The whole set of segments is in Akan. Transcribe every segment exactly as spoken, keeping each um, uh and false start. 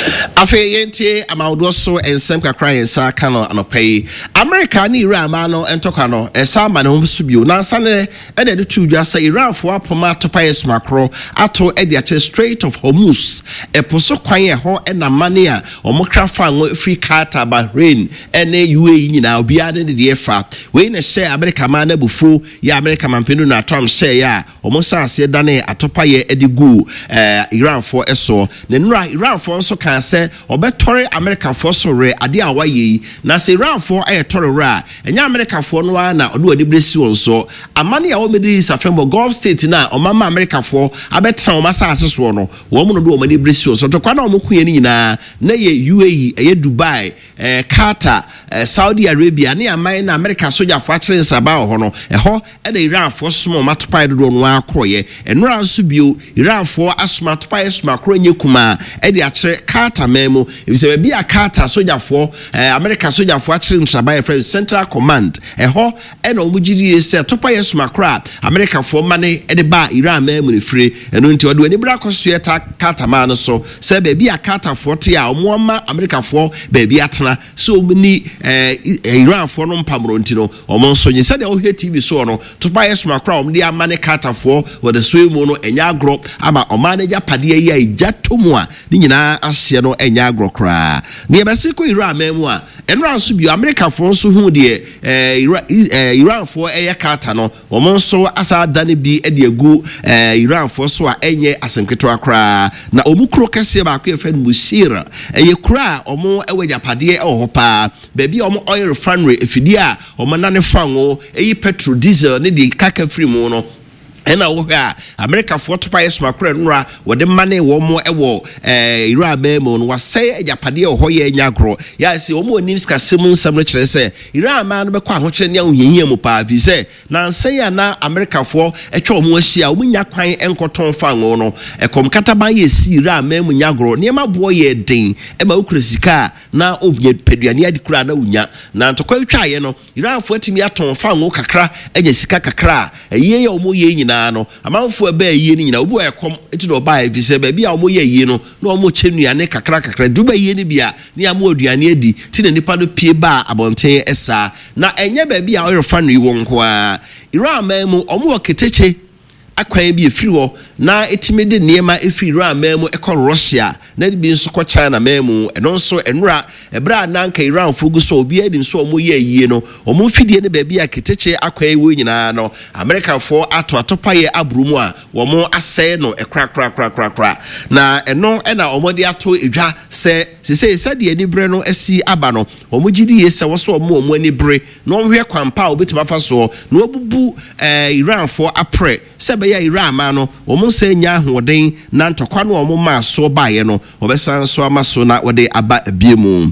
Afe yente amaudo so ensem kakra yensa kano anopai America ni Iran ma no entoka no esa ma no subio na sane e de tu dwa say Iran fo apoma topa yesmakro ato e de ache Strait of Hormuz e poso kwan e ho e na mane a omokra fa ngo free Qatar Bahrain ene U A E nyina obi ade de de fa we na share America ma na bufu ya America mampenu na Trump share ya omosa ase dane atopa ye edigu eh Iran fo eso ne nura Iran fo so kan se obetore America for so re ade a waye na se Iran for ayetore ra enya America for no na odo adi bresi won so amane a wo medi safembo Gulf state na omama America for abetra o masa aseso no wo mu no do o mani bresi won so to kwa na o mkuye ni nyina na ye U A E eye Dubai eh Qatar eh, Saudi Arabia ne aman na America soja for akere nsaba ho no eho e da Iran for smo matopai do no akroye enura nso bio Iran for asma topai asma kro nye kuma e de akere Qatar memo if say be a Qatar soja for eh, America soja for akere nsaba friend Central Command eho e no mugidi se topai asma kra America for mane e de ba Iran memo ni free eno nti odo ani bra koso eta Qatar man so se be be a Qatar for te a omo ma America for be be atena so many eh, Iran for no mpamro nti no omo so nyi se de o T V so no topai asma kra om de amane Qatar for with the swim no enya agro ama omanager pade ya ija tomu a ni nyina ahye no enya agro kra ne bese ko Iran memu a enra so bi America for so hu de eh Iran for eya Qatar no omo so asa dane bi e de agu eh Iran for so a enye asemketo akra na omukro kase ba ko efa Mushira eye kra omo ewaja pade e ho pa ba bi omo oil refinery efidi a omo nane fango eyi petrol diesel ne de kaka free mu no ena wo ha America for to pay smakra nura wo de mane wo mo ewo eh Iran be mo no wasay ajapade e ho ye nyagro ya se wo mo nim ska semu nsam no kire se Iran ma no be kwa ho kire ne ahohihia mu pa bi se na nsay ya na America for etwa mo ahia wo nya kwan enkoton fa ngo no e kom kataba ye si Iran ma mu nyagro ne ma bo ye den e ma ukura sika na obye peduane adi kura na unya na ntokwa twa ye no Iran for timi aton fa ngo kakra enya sika kakra eye ye omo ye nyina no amanfo ebe yie ni nyina obu ekom eti do ba bi se ba bi a omo ye yie no na omo chenuane kakra kakra du ba yie ni bia ni amo aduane adi ti na nipa no pie ba abonten esa na enye ba bi a orefa no iwo nko a Iran mamu omo oketeche akwan bi efiri ho na etime de niema efiri Iran mamu ekọ Russia na bi nso kọ China mamu eno nso enura ebra na nka Iran fogu so obi edi nso omo ye yie no omo fidie ne ba bi a keteche akwan ewo nyina no America for ato atopa ye abrumu a womo asɛ no ekra kra kra kra kra na eno ena omo de ato edwa se se se de ani bre no asi aba no omo gidi ye se wo so omo omo ani bre no hwe kwampa obetima fa so no obubu eh, Iran for apre se be ya Iran ma no omo se nya ahoden na ntokwa no omo ma so bae no obesan so amaso na wode aba abiemu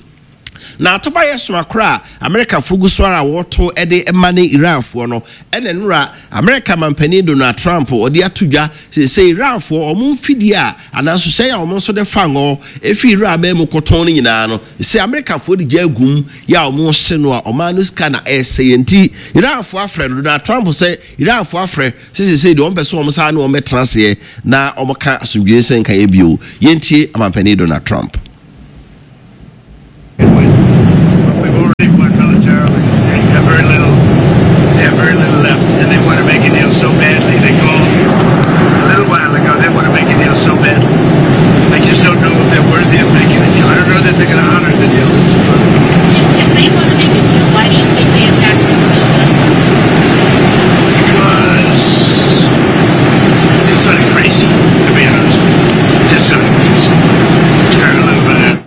na atoba yeso akra America fugu so ara woto ede emane Iran fo no ene nura America mampani Donald Trump odi atudwa se se Iran fo omo mfidi a anaso se ya omo so de fango efi Iran ba mu koton nyina no se America fo di jagum ya omo hye no a omanu ska na esenti Iran fo afre Donald Trump se Iran fo afre se se se de omo beso omo sa na omo transe na omo ka asumdwe se nkan ye bio yentie amampani Donald Trump. So badly, they called a little while ago. They want to make a deal so badly. I just don't know if they're worthy of making a deal. I don't know that they're going to honor the deal. That's if they want to make a deal, why do you think they attacked commercial vessels? Because it's sort of crazy, to be honest with you. Just sort of crazy. Turn a little bit out.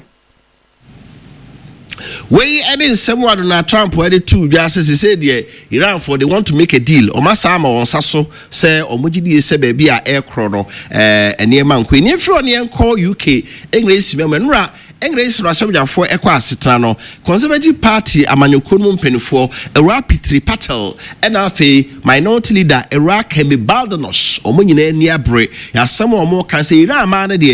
We any someone Donald Trump where the two just said Iran for they want to make a deal. O masama on saso say omujidi se baby a air chrono eh ene man queen if you ne call U K English memra English Russia for ekwa asetana no Conservative Party amanyoko no mpenifo Era Petri Patel and afi minority leader Era Kemi Baldanos omo nyina ani abre ya samo omo kan say Iran man de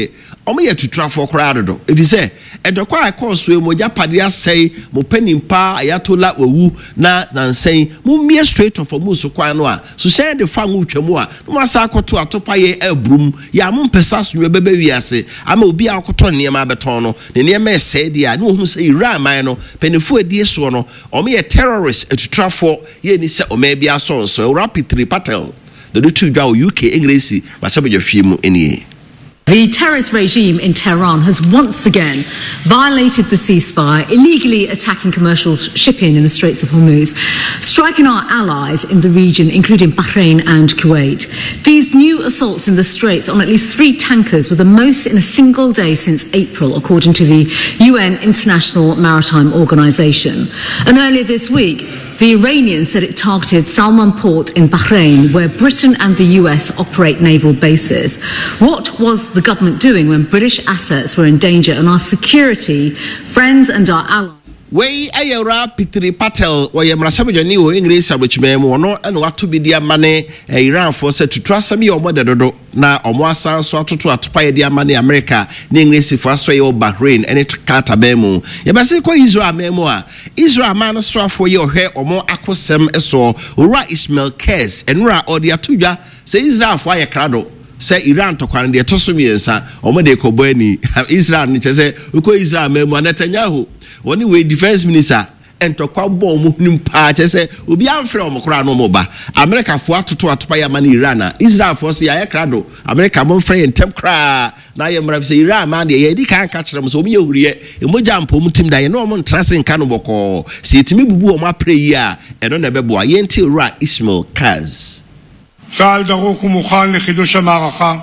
omo ye tutrafo kora dodo efi se edokwa akọso e moja pade asai mo panimpa ayatola wawu na nansen mo mie straight of mo so kwan no a so share the fa ngo twemu a no asa akoto atopa ye abrum ya mo mpesa so bebe wiase ama obi akoto niam abeton no ne niam ese dia na ohun se Iran man no penefo edi so no omo ye terrorist etutrafo ye ni se omo bia so so Rapid Patel the two dwa U K English ma se bejahwe mu eni. The terrorist regime in Tehran has once again violated the ceasefire, illegally attacking commercial shipping in the Straits of Hormuz, striking our allies in the region, including Bahrain and Kuwait. These new assaults in the Straits on at least three tankers were the most in a single day since April, according to the U N International Maritime Organization. And earlier this week, the Iranians said it targeted Salman Port in Bahrain, where Britain and the U S operate naval bases. What was the government doing when British assets were in danger and our security, friends and our allies? Wey ayera Rapid Patel we mrasabejani o English abechimem no ene watu bidia mane Iran for say to trust me omo dedodo na omo asan so atoto atopa ye dia mane America na English for aso ye Bahrain ene Qatar bemu ye bese ko Israel memu a Israel man so afo ye ohwe omo akosem eso ora Ismail Kes enura odi atudwa say Israel for ye krado say Iran to kwan de to so miensa omo de kobo ani Israel ni chese uko Israel memu Netanyahu woni we defense minister entokwa bom mu nim pa che se obi amfre omkora no mo ba America fo atoto atopa ya man Iran na Israel fo se ya krado America mo mfre entem kra na ye mra se Iran man de ye di kan ka kire mo so omi yewuriye emoja mpom tim da ye no mo ntrase nka no boko se etimi bubu o ma pray yi a eno na bebo a ye nti ura Ismail Kaz צה"ל דרוך ומוכן לחידוש המערכה,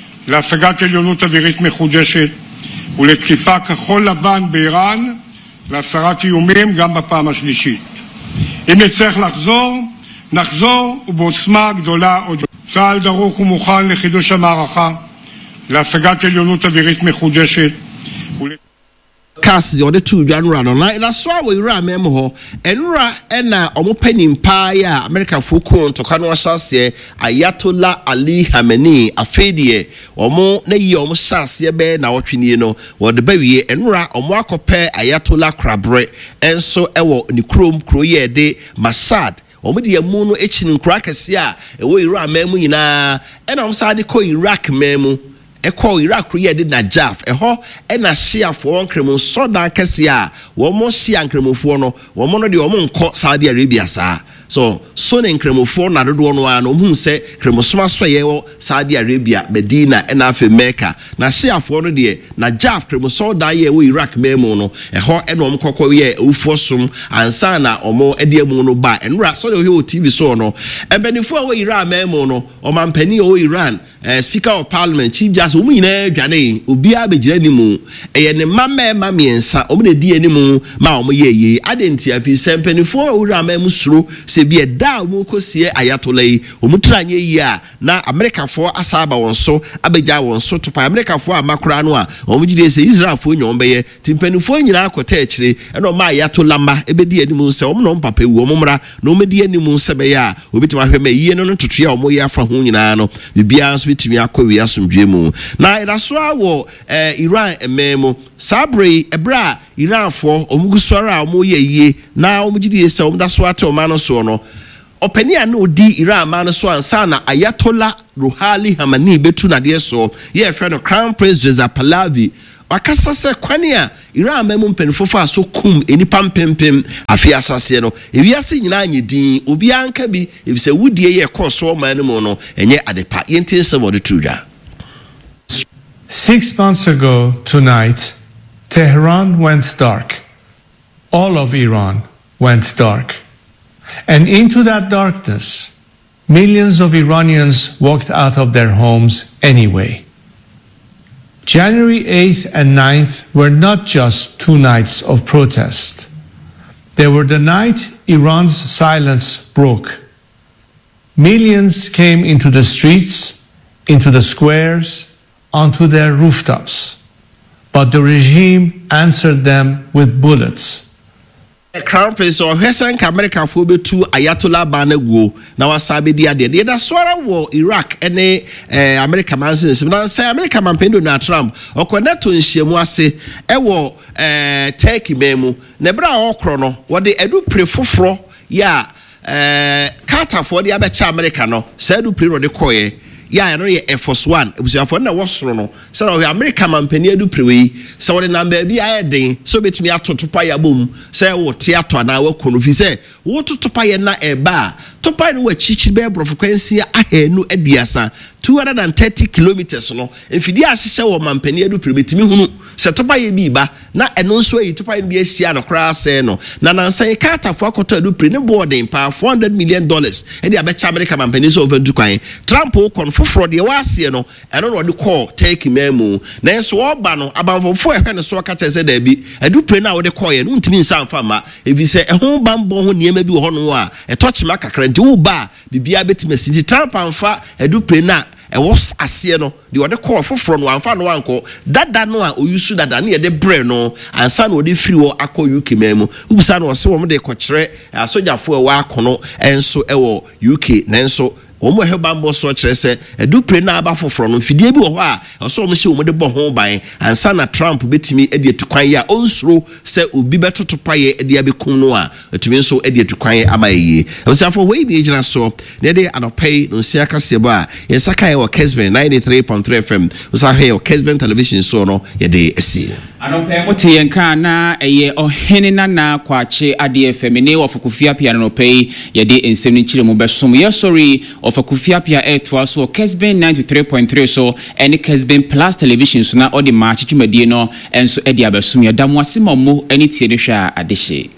להשגת עליונות אווירית מחודשת ולתקיפה כחול לבן באיראן, להסרת איומים גם בפעם השלישית. אם נצטרך לחזור, נחזור ובעוצמה גדולה עוד. צה"ל דרוך ומוכן לחידוש המערכה, להשגת עליונות אווירית מחודשת cast the other two January no na that's why we ra memo ho enra ena omo panimpa ya America foko to kanu asase Ayatollah Ali Khamenei afedie omo na yi omo sase be na wotwenie no wo de bawie enra omo akopɛ Ayatollah Krabre enso ewo ni krom kroye de Masad omo de yamu no echi nkura kese a ewo Iran memu nyina ena omo sa de ko Iraq memu Eko Iraq ye de Najaf eho ena Shia for kremo soda kese a wo mo Shia kremofo no wo mo no de wo mo nko Saudi Arabia sa so so ne kremofo na dodo no a no hu se kremosoma so ye wo Saudi Arabia Medina ena afi Mecca na Shia for no de Najaf kremosoda ye wo Iraq memo no eho ena wo kokko ye ufosum ansa na omo ede mu no ba enra so de wo T V so no ebenifo wo Iran memo no o mampani o Iran Uh, Speaker of Parliament, Chief Justice, umu ine jane, ubia bejire ni mu, eye ne mame mamiensa, umu ne di eni mu, ma umu ye ye, adenti ya fi sempe ni fuwa ura me musuru, se biye da umu kosiye Ayatollah, umu tranye ya, na Amerika fuwa asaba wonso, abeja wonso, tupa Amerika fuwa makura anwa, umu jide se Israel fuwa nyombe ye, timpeni fuwa njina kote chile, eno ma Ayatollah ma, ebe di eni mu se, umu no mpape u, umu mra, no umu di eni mu sebe ya, ubiti mahweme ye no tutuya umu ya fa hu njina ano, bibia bitimi akwe asomdwe mu na iraso awo eh, Iran ememo sabre ebra Iran fo omugusora omoye yie na omugidi ese omdaso ate omano so no openia na odi Iran man so ansa na Ayatollah Ruhali Khamenei betu na de so ye friend of Crown Prince Reza Pahlavi wakasa se kwani a Iran memu mpenfofo so kum enipa mpempem afi asase no ewiase nyina anyedin obi anka bi ebise wudie ye koso man mu no enye adepa yenti sebode tudwa. Six months ago tonight, Tehran went dark. All of Iran went dark. And into that darkness, millions of Iranians walked out of their homes anyway. January eighth and ninth were not just two nights of protest. They were the night Iran's silence broke. Millions came into the streets, into the squares, onto their rooftops. But the regime answered them with bullets. Crown Prince or Hessan America for be to Ayatollah Banegu. Now, Sabi the idea. The Swara war Iraq and a America man since say America man pendo na Trump or Koneto in Shemwase, Ewo, eh, Turkey memo, Nebra Okrono, what they edu pre fufro, ya, eh, Carter for the Abacha Americano, said to pre the coye. Yeah, I know Air Force One. It was your phone that was no. So, American man penny do pre. So, the number be I day. So, bet me out to pay a boom. Say, what theatre and I will say, what to pay na a bar. To pay no chichi bear frequency. I had no ediasa. two hundred thirty kilometers. No, if you ask show man penny do pre me, say to pay a biba. Na and also to pay be a siano crass. No, Nana say, Carter for quarter do pre no boarding power four hundred million dollars. And the Abacha American man pennies over to coin. Trump will confront the was you know, I don't know what to call take memo. Then so bano about four hundred so catch said there be. I do pray now the coin, don't mean some farmer. If you say a home bamboo near maybe one a touch maka current, you bar, be a bit message. Trump and far, I do pray now. I was a sieno, the other call for from one fan one call. That that no one who used to that near the brain no, and son would be free or ako U K memo. Who son was so de cotre, a soldier for a walk no, and so ewo U K, Nanso. Omo he bambo so kire se edu pre na aba foforo no fidie bi wo ho a oso omo se omo de bo ho ban ansa na Trump betimi e de tukwan ya onsuro se obi betoto paye e de abekum no a etumi nso e de tukwan amaye osafo we bi ejina so ne de anopai no sia kase bo a yesaka ye wo Kesben ninety-three point three F M usahe ye Kesben television so no ye de esi anopai mote yenka na eye ohene na na kwache ade F M ne ofokofia pia no pai ye de ensem ni kire mo besom ye sorry of a Kufiapia air to us or Kesben ninety-three point three so any Kesben Plus television so now all the match you may no and so Eddie Abasumia Damwasimo mo any Tiedisha Adishi.